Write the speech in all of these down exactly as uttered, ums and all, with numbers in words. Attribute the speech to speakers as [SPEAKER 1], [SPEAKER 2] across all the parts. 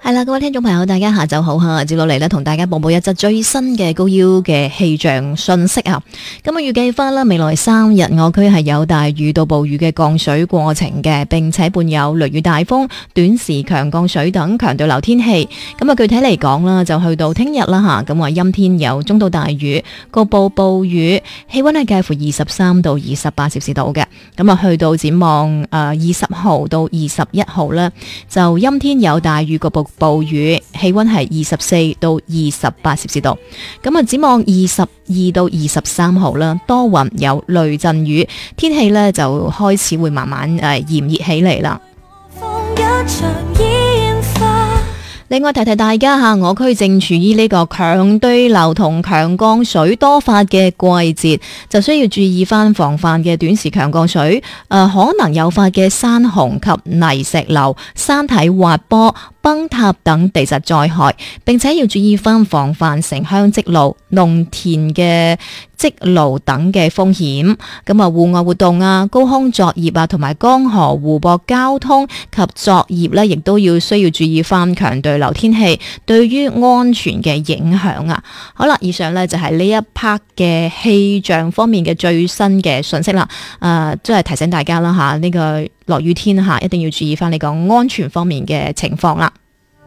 [SPEAKER 1] 係啦，各位聽眾朋友，大家下晝好吓，接落嚟咧，同大家報告一則最新嘅高腰嘅氣象信息啊！咁啊，預計翻啦，未來三日我區係有大雨到暴雨嘅降水過程嘅，並且伴有雷雨大風、短時強降水等強對流天氣。咁啊，具體嚟講啦，就去到聽日啦吓，咁話陰天有中到大雨，局部暴雨，氣溫係介乎二十三到二十八攝氏度嘅。咁啊，去到展望誒二十號到二十一號咧，就陰天有大雨，局部暴雨，氣溫係二十四到二十八攝氏度。咁啊，展望二十二到二十三號啦，多雲有雷陣雨，天氣咧就開始會慢慢誒炎熱起嚟啦。另外提提大家吓，我區正處於呢個強對流同強降水多發嘅季節，就需要注意翻防範嘅短時強降水，誒、呃、可能誘發嘅山洪及泥石流、山體滑坡、崩塌等地質災害，並且要注意翻防範城鄉積澇、農田嘅積澇等嘅風險。咁啊，戶外活動啊、高空作業啊，同埋江河湖泊交通及作業咧，亦都要需要注意翻強對流天氣對於安全嘅影響啊。好啦，以上咧就係呢一 part 嘅氣象方面嘅最新嘅信息啦。誒、呃，即係提醒大家啦吓，呢、這個落雨天吓，一定要注意翻呢個安全方面嘅情況啦。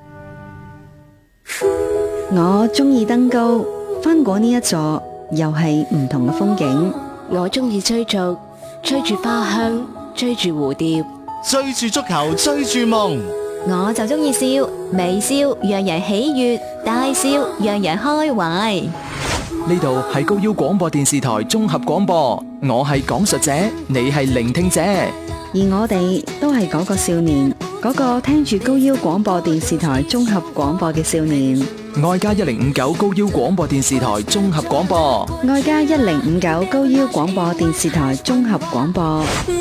[SPEAKER 2] 我中意登高，翻過呢一座又係唔同嘅風景。
[SPEAKER 3] 我中意追逐，追住花香，追住蝴蝶，
[SPEAKER 4] 追住足球，追住夢。
[SPEAKER 1] 我就中意笑，微笑讓人喜悅，大笑讓人開懷。
[SPEAKER 5] 呢度係高腰廣播電視台綜合廣播，我係講述者，你係聆聽者，
[SPEAKER 2] 而我哋都係嗰個少年，嗰個聽住高腰廣播電視台綜合廣播嘅少年。
[SPEAKER 5] 愛加一零五九高腰廣播電視台綜合廣播，
[SPEAKER 2] 愛加一零五九高腰廣播電視台綜合廣播。